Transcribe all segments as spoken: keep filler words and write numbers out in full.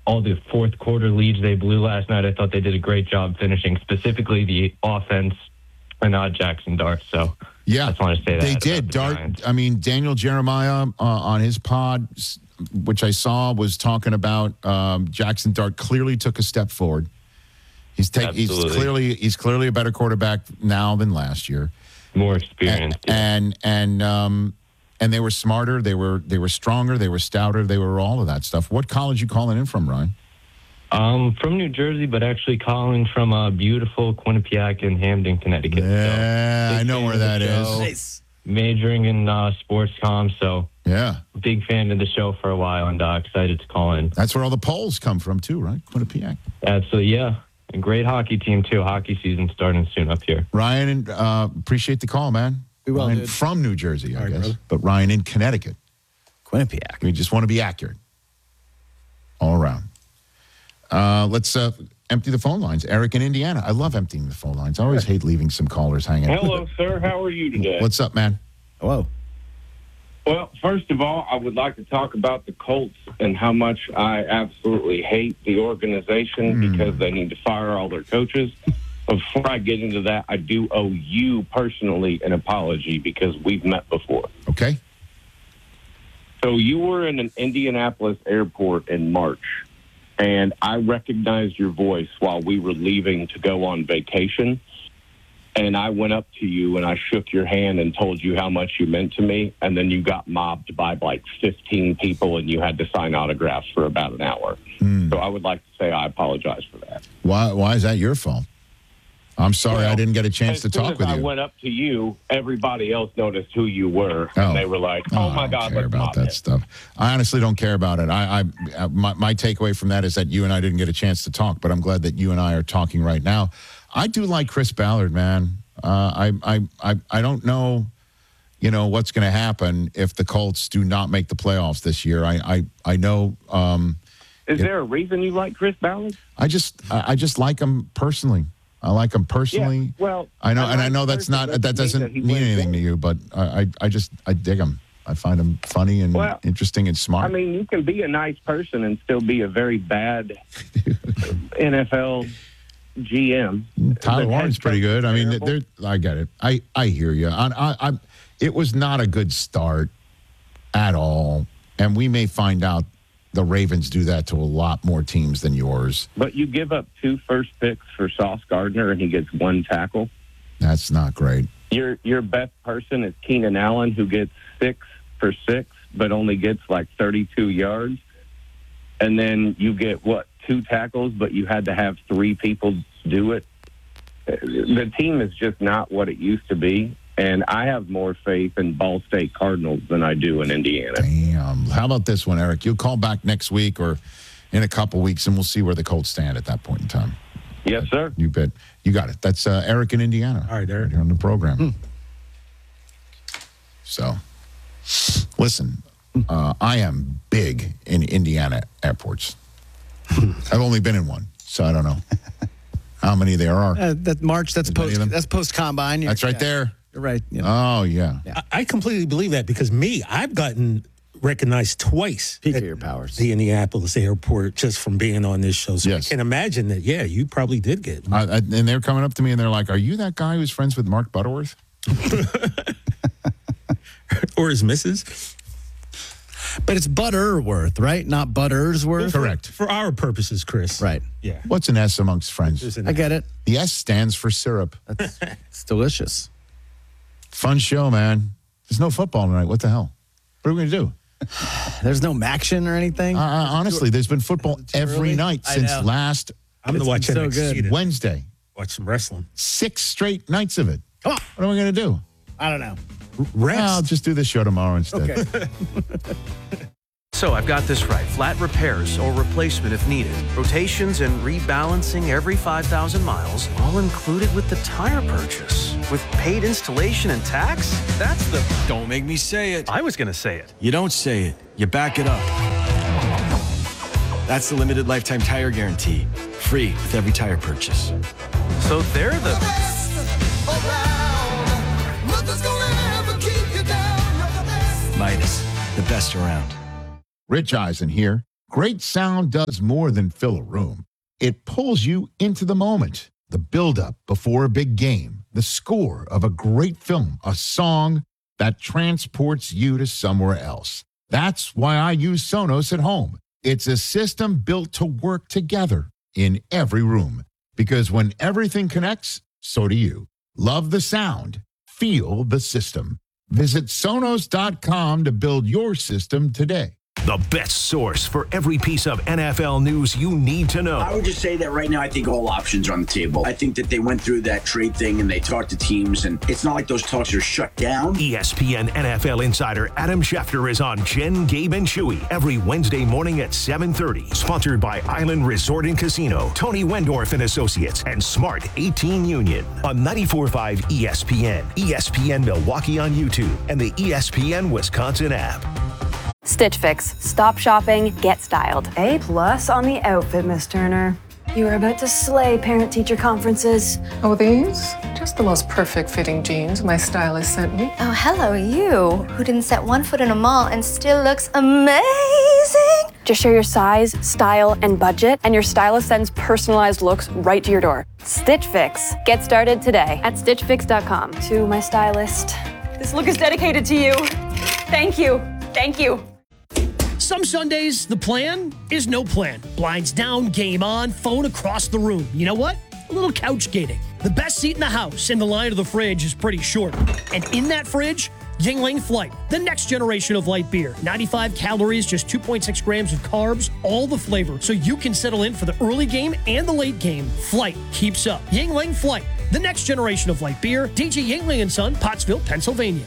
all the fourth quarter leads they blew last night. I thought they did a great job finishing, specifically the offense and not Jackson Dart. So yeah, I just want to say that. They did. The Dart, Giants. I mean, Daniel Jeremiah uh, on his pod, which I saw, was talking about um, Jackson Dart clearly took a step forward. He's, take, he's clearly he's clearly a better quarterback now than last year. More experience. And, and, and um, And they were smarter, they were they were stronger, they were stouter, they were all of that stuff. What college you calling in from, Ryan? Um, from New Jersey, but actually calling from uh, beautiful Quinnipiac in Hamden, Connecticut. Yeah, so, I know where that is. Nice. Majoring in uh, sports comm, so yeah, big fan of the show for a while, and uh, excited to call in. That's where all the polls come from, too, right? Quinnipiac. Absolutely, yeah. A great hockey team, too. Hockey season starting soon up here. Ryan, uh, appreciate the call, man. We will, Ryan dude. from New Jersey, I All right, guess. brother. But Ryan in Connecticut. Quinnipiac. We just want to be accurate all around. Uh, let's uh, empty the phone lines. Eric in Indiana. I love emptying the phone lines. I always hate leaving some callers hanging. Hello, sir. How are you today? What's up, man? Hello. Well, first of all, I would like to talk about the Colts and how much I absolutely hate the organization Mm. because they need to fire all their coaches. But before I get into that, I do owe you personally an apology because we've met before. Okay. So you were in an Indianapolis airport in March, and I recognized your voice while we were leaving to go on vacation. And I went up to you and I shook your hand and told you how much you meant to me. And then you got mobbed by like fifteen people and you had to sign autographs for about an hour. Mm. So I would like to say I apologize for that. Why, why is that your fault? I'm sorry Well, I didn't get a chance as to soon talk as with I you. went up to you, everybody else noticed who you were. Oh. And they were like, oh, my I don't God, care let's about mob that him. stuff. I honestly don't care about it. I, I my, my takeaway from that is that you and I didn't get a chance to talk, but I'm glad that you and I are talking right now. I do like Chris Ballard, man. Uh, I, I I I don't know, you know, what's going to happen if the Colts do not make the playoffs this year. I I I know. Um, Is it, there a reason you like Chris Ballard? I just I, I just like him personally. I like him personally. Yeah, well, I know, I and I like know that's not person that doesn't that he mean wins anything to games. you, but I I, I just I dig him. I find him funny and Well, interesting and smart. I mean, you can be a nice person and still be a very bad N F L G M. Tyler The Warren's head pretty coach good. is I mean, terrible. they're, I get it. I, I hear you. I, I, I, it was not a good start at all. And we may find out the Ravens do that to a lot more teams than yours. But you give up two first picks for Sauce Gardner and he gets one tackle. That's not great. Your your best person is Keenan Allen, who gets six for six, but only gets like thirty-two yards. And then you get, what, two tackles, but you had to have three people do it. The team is just not what it used to be. And I have more faith in Ball State Cardinals than I do in Indiana. Damn. How about this one, Eric? You'll call back next week or in a couple weeks, and we'll see where the Colts stand at that point in time. Yes, sir. You bet. You got it. That's uh, Eric in Indiana. All right, Eric. Right here on the program. Hmm. So, listen, uh, I am big in Indiana airports. I've only been in one, so I don't know how many there are. Uh, that March, that's Is many of post. them? That's post combine. That's right there. You're right. You know, Oh, yeah. Yeah. I, I completely believe that because me, I've gotten recognized twice peak at of your powers. the Indianapolis airport just from being on this show. So Yes. I can imagine that, yeah, you probably did get. I, I, and they're coming up to me and they're like, are you that guy who's friends with Mark Butterworth? Or his missus. But it's Butterworth, right? Not Buttersworth. Correct. For our purposes, Chris. Right. Yeah. What's an S amongst friends? There's an- I get it. The S stands for syrup. That's it's delicious. Fun show, man. There's no football tonight. What the hell? What are we going to do? There's no Maction or anything. Uh, uh, honestly, there's been football every early? night I since know. last I'm going It's to watch been so N X T good. to Wednesday. watch some wrestling. Six straight nights of it. Come on. What are we going to do? I don't know. Rest. I'll just do this show tomorrow instead. Okay. So I've got this right. Flat repairs or replacement if needed. Rotations and rebalancing every five thousand miles, all included with the tire purchase. With paid installation and tax? That's the... Don't make me say it. I was going to say it. You don't say it. You back it up. That's the limited lifetime tire guarantee. Free with every tire purchase. So they're the... Midas, the best around. Rich Eisen here. Great sound does more than fill a room. It pulls you into the moment. The build-up before a big game, the score of a great film, a song that transports you to somewhere else. That's why I use Sonos at home. It's a system built to work together in every room. Because when everything connects, so do you. Love the sound. Feel the system. Visit Sonos dot com to build your system today. The best source for every piece of N F L news you need to know. I would just say that right now I think all options are on the table. I think that they went through that trade thing and they talked to teams, and it's not like those talks are shut down. E S P N N F L insider Adam Schefter is on Jen, Gabe, and Chewy every Wednesday morning at seven thirty. Sponsored by Island Resort and Casino, Tony Wendorf and Associates, and Smart eighteen Union on ninety-four point five E S P N, E S P N Milwaukee on YouTube, and the E S P N Wisconsin app. Stitch Fix. Stop shopping, get styled. A plus on the outfit, Miss Turner. You were about to slay parent-teacher conferences. Oh, these? Just the most perfect fitting jeans my stylist sent me. Oh, hello, you, who didn't set one foot in a mall and still looks amazing. Just share your size, style, and budget, and your stylist sends personalized looks right to your door. Stitch Fix. Get started today at stitch fix dot com. To my stylist, this look is dedicated to you. Thank you. Thank you. Some Sundays, the plan is no plan. Blinds down, game on, phone across the room. You know what? A little couch gating. The best seat in the house and the line of the fridge is pretty short. And in that fridge, Yuengling Flight, the next generation of light beer. ninety-five calories, just two point six grams of carbs, all the flavor, so you can settle in for the early game and the late game. Flight keeps up. Yuengling Flight, the next generation of light beer. D J Yuengling and Son, Pottsville, Pennsylvania.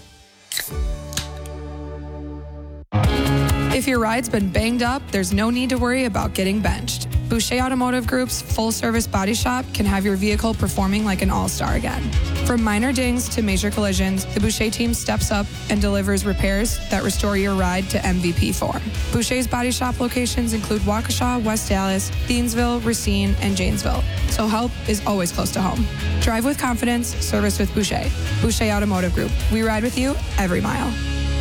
If your ride's been banged up, there's no need to worry about getting benched. Boucher Automotive Group's full-service body shop can have your vehicle performing like an all-star again. From minor dings to major collisions, the Boucher team steps up and delivers repairs that restore your ride to M V P form. Boucher's body shop locations include Waukesha, West Dallas, Thiensville, Racine, and Janesville, so help is always close to home. Drive with confidence, service with Boucher. Boucher Automotive Group. We ride with you every mile.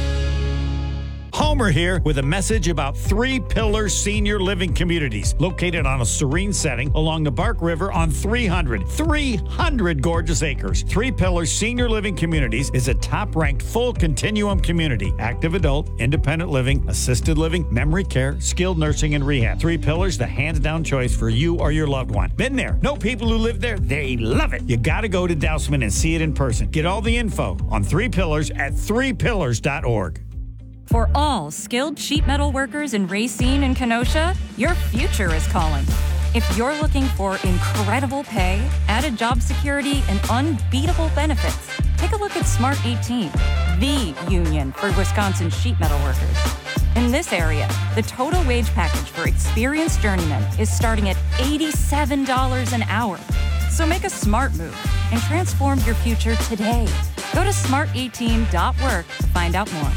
Homer here with a message about Three Pillars Senior Living Communities, located on a serene setting along the Bark River on three hundred. three hundred gorgeous acres. Three Pillars Senior Living Communities is a top-ranked full continuum community. Active adult, independent living, assisted living, memory care, skilled nursing, and rehab. Three Pillars, the hands-down choice for you or your loved one. Been there. Know people who live there. They love it. You got to go to Dousman and see it in person. Get all the info on Three Pillars at three pillars dot org. For all skilled sheet metal workers in Racine and Kenosha, your future is calling. If you're looking for incredible pay, added job security, and unbeatable benefits, take a look at Smart eighteen, the union for Wisconsin sheet metal workers. In this area, the total wage package for experienced journeymen is starting at eighty-seven dollars an hour. So make a smart move and transform your future today. Go to smart eighteen dot work to find out more.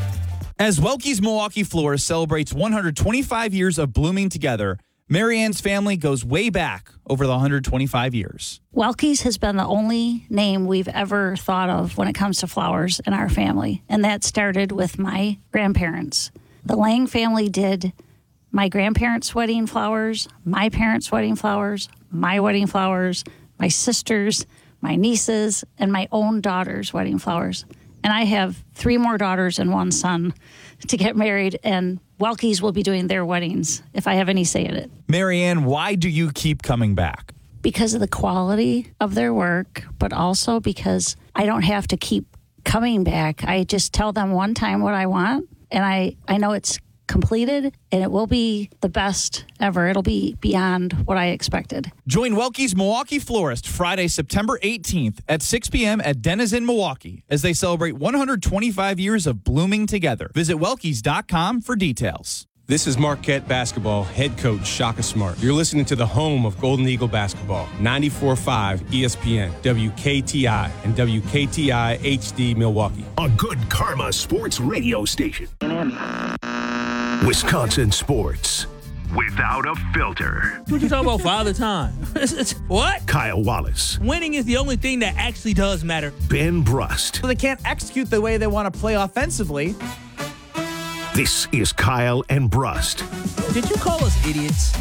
As Welke's Milwaukee Floors celebrates one hundred twenty-five years of blooming together, Mary Ann's family goes way back over the one hundred twenty-five years. Welke's has been the only name we've ever thought of when it comes to flowers in our family, and that started with my grandparents. The Lang family did my grandparents' wedding flowers, my parents' wedding flowers, my wedding flowers, my sisters, my nieces, and my own daughter's wedding flowers. And I have three more daughters and one son to get married, and Welke's will be doing their weddings if I have any say in it. Mary Ann, why do you keep coming back? Because of the quality of their work, but also because I don't have to keep coming back. I just tell them one time what I want, and I, I know it's completed, and it will be the best ever. It'll be beyond what I expected. Join Welke's Milwaukee Florist Friday, September eighteenth at six p.m. at Denizen Milwaukee as they celebrate one hundred twenty-five years of blooming together. Visit welkes dot com for details. This is Marquette basketball head coach Shaka Smart. You're listening to the home of Golden Eagle basketball, ninety-four point five E S P N, W K T I, and W K T I H D Milwaukee. A good karma sports radio station. Wisconsin sports without a filter. What you talking about Father Time? What? Kyle Wallace. Winning is the only thing that actually does matter. Ben Brust. So they can't execute the way they want to play offensively. This is Kyle and Brust. Did you call us idiots?